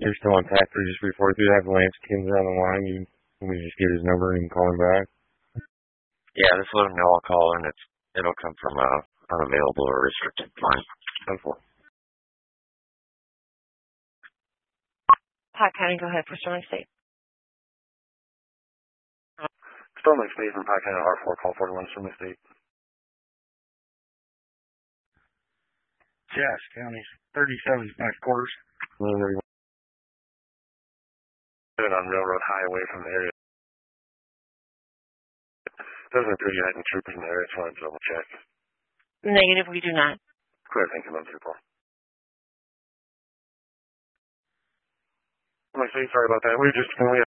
You're still on tap 3 just 343. I have Lance Kins on the line. Can we just get his number and call him back? Yeah, just let him know I'll call, and it'll come from unavailable or restricted line. 10-4. Pot County, go ahead for Sterling State. Sterling State from Pot County, R4, call 41, Sterling State. Cass County, 37, 5 quarters. On Railroad Highway from the area. Doesn't appear you had any troopers in the area, so I wanted to double check. Negative, we do not. Clear, thank you, 134. Sorry about that. We